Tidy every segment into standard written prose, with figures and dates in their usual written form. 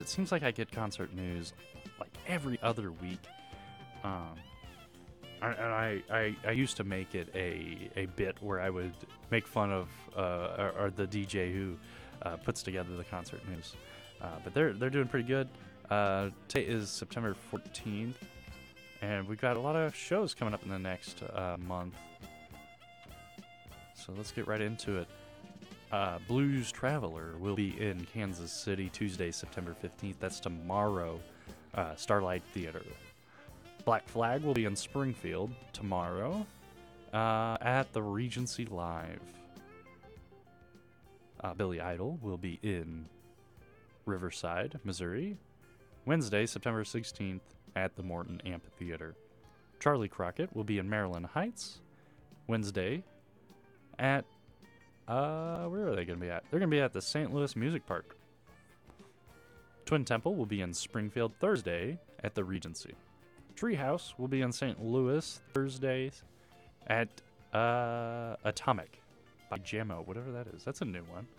It seems like I get concert news like every other week. Um, I used to make it a bit where I would make fun of or the DJ who puts together the concert news. But they're doing pretty good. Today is September 14th, and we've got a lot of shows coming up in the next month. So let's get right into it. Blues Traveler will be in Kansas City Tuesday, September 15th. That's tomorrow. Starlight Theater. Black Flag will be in Springfield tomorrow at the Regency Live. Billy Idol will be in Riverside, Missouri, Wednesday, September 16th at the Morton Amphitheater. Charlie Crockett will be in Maryland Heights, Wednesday at, where are they going to be at? They're going to be at the St. Louis Music Park. Twin Temple will be in Springfield Thursday at the Regency. Treehouse will be in St. Louis Thursdays at Atomic by Jammo, whatever that is. That's a new one.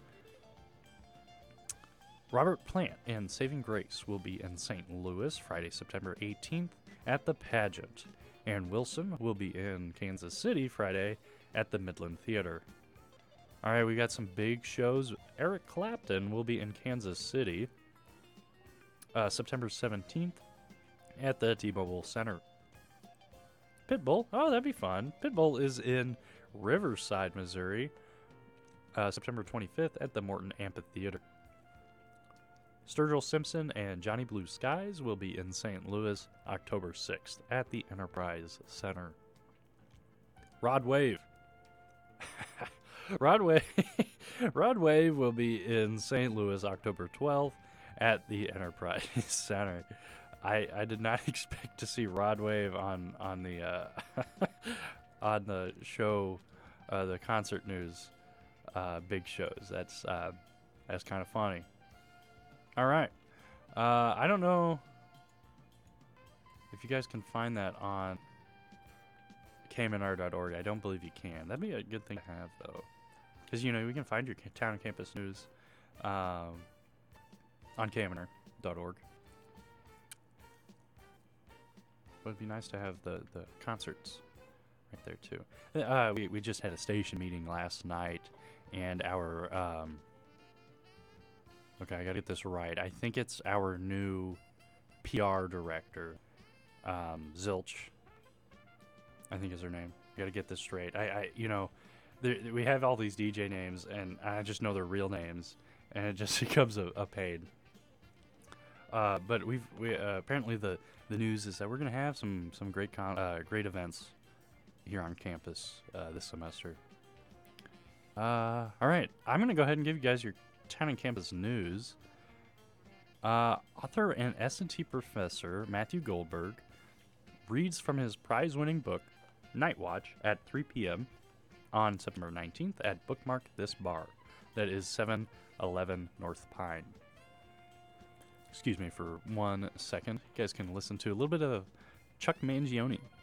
Robert Plant and Saving Grace will be in St. Louis Friday, September 18th at the Pageant. Aaron Wilson will be in Kansas City Friday at the Midland Theater. All right, we got some big shows. Eric Clapton will be in Kansas City September 17th at the T-Mobile Center. Pitbull, oh, that'd be fun. Pitbull is in Riverside, Missouri, September 25th at the Morton Amphitheater. Sturgill Simpson and Johnny Blue Skies will be in St. Louis October 6th at the Enterprise Center. Rod Wave. Rod Wave will be in St. Louis October 12th at the Enterprise Center. I did not expect to see Rod Wave on the on the show, the concert news, big shows. That's kind of funny. All right, I don't know if you guys can find that on KMNR.org. I don't believe you can. That'd be a good thing to have though, because you can find your town and campus news on KMNR.org. But it'd be nice to have the concerts right there too. We just had a station meeting last night, and our okay, I gotta get this right. I think it's our new PR director, Zilch, I think is her name. Gotta get this straight. We have all these DJ names, and I just know their real names, and it just becomes a pain. But we apparently the news is that we're gonna have some great great events here on campus this semester. All right, I'm gonna go ahead and give you guys your town and campus news. Author and S&T professor Matthew Goldberg reads from his prize-winning book Night Watch at 3 p.m. on September 19th at Bookmark This Bar. That is 711 North Pine. Excuse me for 1 second. You guys can listen to a little bit of Chuck Mangione.